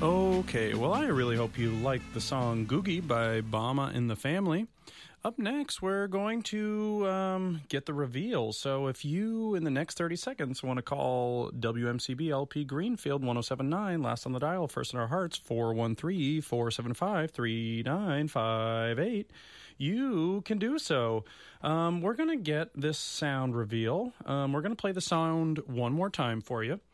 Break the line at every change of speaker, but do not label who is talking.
Okay, well, I really hope you liked the song Googie by Bama and the Family. Up next, we're going to get the reveal. So if you, in the next 30 seconds, want to call WMCB LP Greenfield 1079, last on the dial, first in our hearts, 413-475-3958, you can do so. We're going to get this sound reveal. We're going to play the sound one more time for you.